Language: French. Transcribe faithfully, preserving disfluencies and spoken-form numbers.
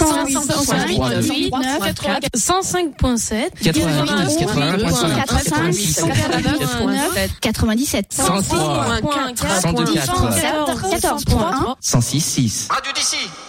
cent huit, cent cinq virgule sept, quatre-vingt-dix, quatre-vingt-dix-sept, cent trois, cent deux, quatorze, cent six, six. Radio d'ici.